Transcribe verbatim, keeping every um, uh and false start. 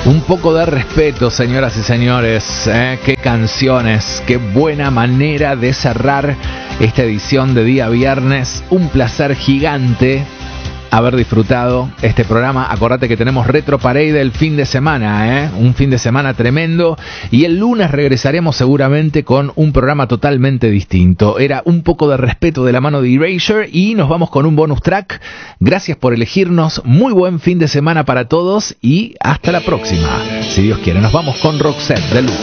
Un poco de respeto, señoras y señores. ¿eh? Qué canciones, qué buena manera de cerrar esta edición de día viernes. Un placer gigante haber disfrutado este programa. Acordate que tenemos Retro Parade el fin de semana, ¿eh? Un fin de semana tremendo. Y el lunes regresaremos seguramente con un programa totalmente distinto. Era un poco de respeto de la mano de Erasure y nos vamos con un bonus track. Gracias por elegirnos. Muy buen fin de semana para todos y hasta la próxima. Si Dios quiere, nos vamos con Roxette de Luz.